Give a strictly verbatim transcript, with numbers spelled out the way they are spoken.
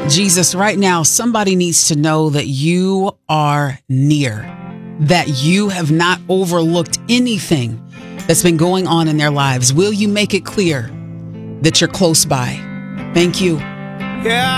Jesus, right now, somebody needs to know that you are near, that you have not overlooked anything that's been going on in their lives. Will you make it clear that you're close by? Thank you. Yeah.